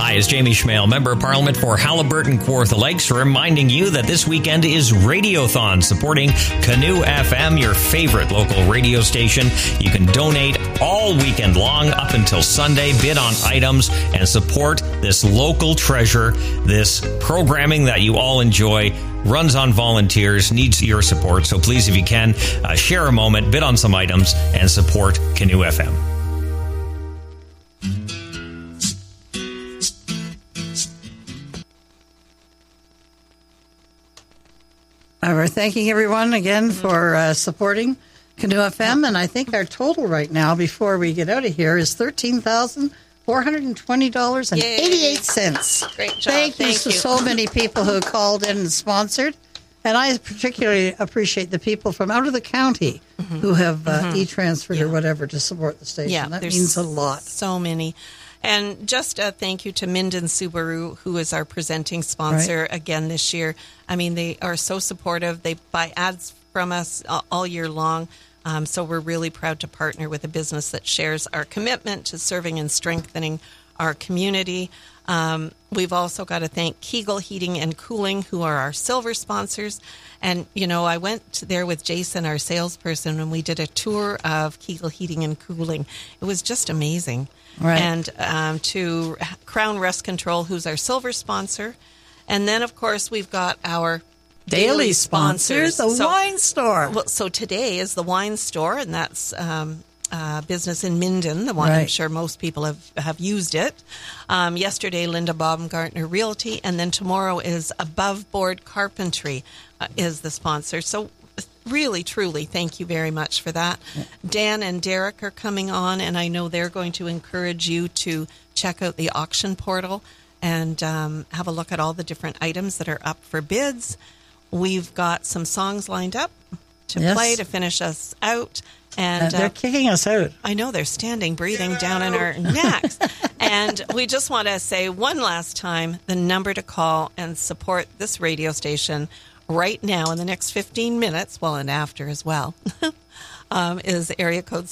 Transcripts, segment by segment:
Hi, it's Jamie Schmale, Member of Parliament for Haliburton Kawartha Lakes, reminding you that this weekend is Radiothon, supporting Canoe FM, your favorite local radio station. You can donate all weekend long up until Sunday, bid on items, and support this local treasure, this programming that you all enjoy. Runs on volunteers, needs your support. So please, if you can, share a moment, bid on some items, and support Canoe FM. We're thanking everyone again for supporting Canoe FM, and I think our total right now, before we get out of here, is $13,420.88. Great job. Thank you to so many people who called in and sponsored, and I particularly appreciate the people from out of the county who have e-transferred or whatever to support the station. Yeah, that means a lot. So many. And just a thank you to Minden Subaru, who is our presenting sponsor again this year. I mean, they are so supportive. They buy ads from us all year long. So we're really proud to partner with a business that shares our commitment to serving and strengthening our community. We've also got to thank Kegel Heating and Cooling, who are our silver sponsors. And, you know, I went there with Jason, our salesperson, and we did a tour of Kegel Heating and Cooling. It was just amazing. Right. And to Crown Rest Control, who's our silver sponsor. And then, of course, we've got our daily sponsors, the wine store. Well, so today is the wine store, and that's business in Minden, the one I'm sure most people have used it. Yesterday, Linda Baumgartner Realty, and then tomorrow is Above Board Carpentry is the sponsor. So really, truly, thank you very much for that. Dan and Derek are coming on, and I know they're going to encourage you to check out the auction portal and have a look at all the different items that are up for bids. We've got some songs lined up to play to finish us out. And they're kicking us out. I know, they're standing, breathing down in our necks. And we just want to say one last time, the number to call and support this radio station right now in the next 15 minutes, well, and after as well, is area code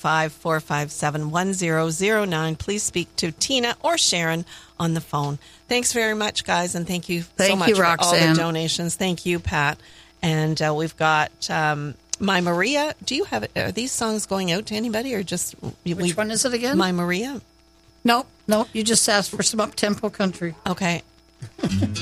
705-457-1009. Please speak to Tina or Sharon on the phone. Thanks very much, guys, and thank you so much for all the donations. Thank you, Pat. And we've got My Maria. Do you have are these songs going out to anybody, or just which one is it again? My Maria. Nope. You just asked for some up-tempo country. Okay.